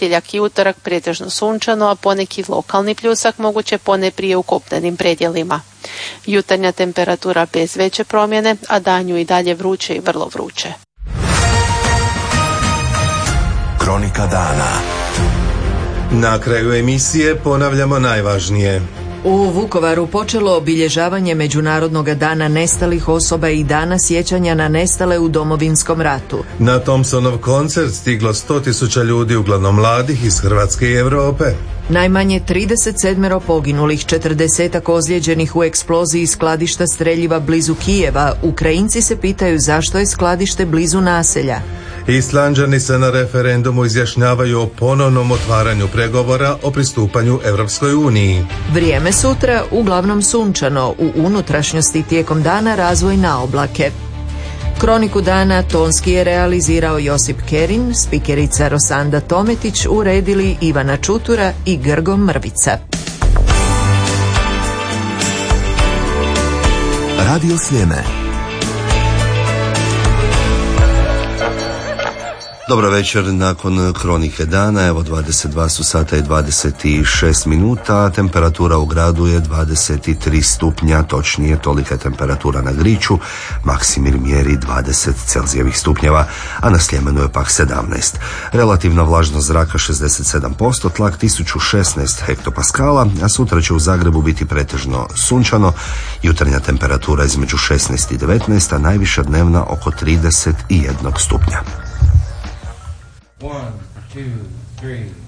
Ponedjeljak i utorak pretežno sunčano, a poneki lokalni pljusak moguće poneprije u kopnenim predjelima. Jutarnja temperatura bez veće promjene, a danju i dalje vruće i vrlo vruće. Kronika dana. Na kraju emisije ponavljamo najvažnije. U Vukovaru počelo obilježavanje Međunarodnog dana nestalih osoba i dana sjećanja na nestale u Domovinskom ratu. Na Thompsonov koncert stiglo 100.000 ljudi, uglavnom mladih iz Hrvatske i Europe. Najmanje 37 poginulih, 40 ozlijeđenih u eksploziji skladišta streljiva blizu Kijeva. Ukrajinci se pitaju zašto je skladište blizu naselja. Islanđani se na referendumu izjašnjavaju o ponovnom otvaranju pregovora o pristupanju Europskoj uniji. Vrijeme sutra uglavnom sunčano, u unutrašnjosti tijekom dana razvoj na oblake. Kroniku dana tonski je realizirao Josip Kerin, spikerica Rosanda Tometić, uredili Ivana Čutura i Grgo Mrvica. Radio Sljeme. Dobro večer, nakon kronike dana, evo 22 su sata i 26 minuta, temperatura u gradu je 23 stupnja, točnije tolika je temperatura na Griču, Maksimir mjeri 20 Celzijevih stupnjeva, a na Sljemenu je pak 17. Relativna vlažnost zraka 67%, tlak 1016 hektopaskala, a sutra će u Zagrebu biti pretežno sunčano, jutarnja temperatura između 16 i 19, a najviša dnevna oko 31 stupnja. 1, 2, 3